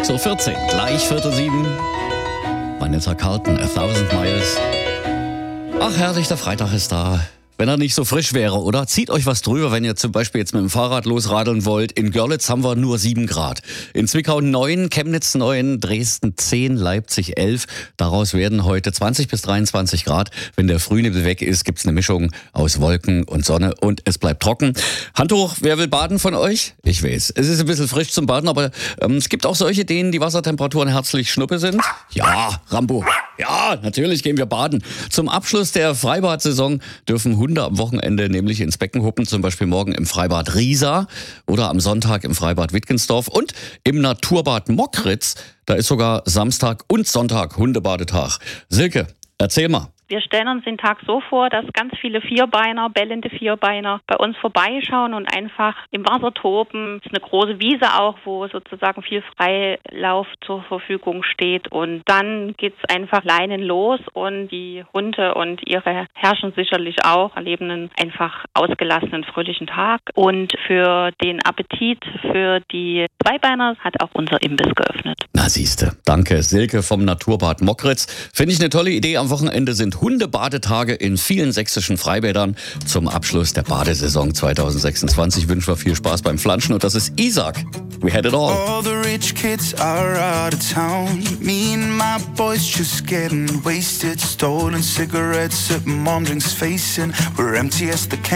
6:14 Uhr, gleich 6:45. Vanessa Carlton, 1000 Miles. Ach herrlich, der Freitag ist da. Wenn er nicht so frisch wäre, oder? Zieht euch was drüber, wenn ihr zum Beispiel jetzt mit dem Fahrrad losradeln wollt. In Görlitz haben wir nur 7 Grad. In Zwickau 9, Chemnitz 9, Dresden 10, Leipzig 11. Daraus werden heute 20 bis 23 Grad. Wenn der Frühnebel weg ist, gibt's eine Mischung aus Wolken und Sonne und es bleibt trocken. Hand hoch, wer will baden von euch? Ich weiß, es ist ein bisschen frisch zum Baden, aber es gibt auch solche, denen die Wassertemperaturen herzlich schnuppe sind. Ja, Rambo. Ja, natürlich gehen wir baden. Zum Abschluss der Freibad-Saison dürfen Hunde am Wochenende nämlich ins Becken huppen, zum Beispiel morgen im Freibad Riesa oder am Sonntag im Freibad Wittgensdorf und im Naturbad Mockritz. Da ist sogar Samstag und Sonntag Hundebadetag. Silke, erzähl mal. Wir stellen uns den Tag so vor, dass ganz viele Vierbeiner, bellende Vierbeiner bei uns vorbeischauen und einfach im Wasser toben. Es ist eine große Wiese auch, wo sozusagen viel Freilauf zur Verfügung steht. Und dann geht's einfach Leinen los und die Hunde und ihre Herrchen sicherlich auch erleben einen einfach ausgelassenen, fröhlichen Tag. Und für den Appetit für die Zweibeiner hat auch unser Imbiss geöffnet. Na siehste, danke Silke vom Naturbad Mockritz. Finde ich eine tolle Idee. Am Wochenende sind Hundebadetage in vielen sächsischen Freibädern. Zum Abschluss der Badesaison 2026 wünschen wir viel Spaß beim Flanschen und das ist Isaac. We had it all. All the rich kids are out of town. Me and my boys just getting wasted. Stolen cigarettes at mom drinks facing. We're empty as the